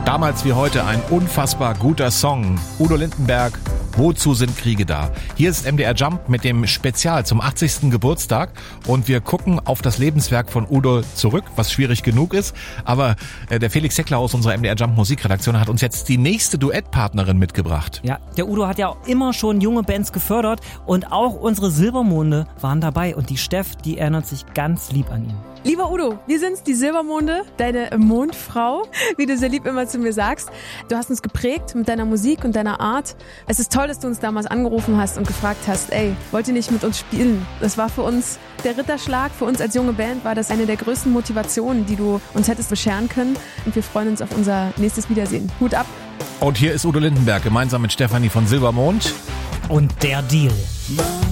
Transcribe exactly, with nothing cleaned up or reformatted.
Damals wie heute ein unfassbar guter Song. Udo Lindenberg, Wozu sind Kriege da? Hier ist M D R Jump mit dem Spezial zum achtzigsten Geburtstag und wir gucken auf das Lebenswerk von Udo zurück, was schwierig genug ist. Aber äh, der Felix Heckler aus unserer M D R Jump Musikredaktion hat uns jetzt die nächste Duettpartnerin mitgebracht. Ja, der Udo hat ja auch immer schon junge Bands gefördert und auch unsere Silbermonde waren dabei und die Steff, die erinnert sich ganz lieb an ihn. Lieber Udo, wir sind's, die Silbermonde, deine Mondfrau, wie du sehr lieb immer zu mir sagst. Du hast uns geprägt mit deiner Musik und deiner Art. Es ist toll, dass du uns damals angerufen hast und gefragt hast, ey, wollt ihr nicht mit uns spielen? Das war für uns der Ritterschlag. Für uns als junge Band war das eine der größten Motivationen, die du uns hättest bescheren können. Und wir freuen uns auf unser nächstes Wiedersehen. Hut ab. Und hier ist Udo Lindenberg gemeinsam mit Stefanie von Silbermond. Und der Deal.